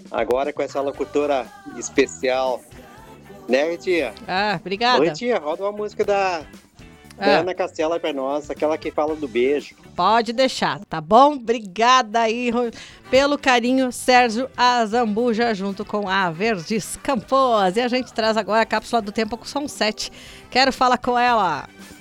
Agora com essa locutora especial, né, Ritinha? Ah, Ô, obrigada. Ritinha, roda uma música da Ah, Ana Castela pra nós, aquela que fala do beijo. pode deixar, tá bom? Obrigada aí pelo carinho, Sérgio Azambuja, junto com a Verdes Campos. E a gente traz agora a cápsula do tempo com som 7. Quero falar com ela.